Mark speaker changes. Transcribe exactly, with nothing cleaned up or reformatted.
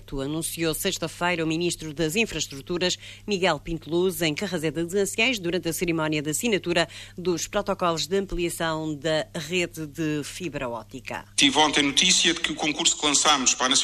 Speaker 1: aberto, anunciou sexta-feira o Ministro das Infraestruturas, Miguel Pinto Luz, em Carraseda dos Anciães, durante a cerimónia de assinatura dos protocolos de ampliação da rede de fibra óptica.
Speaker 2: Tive ontem notícia de que o concurso que lançámos para a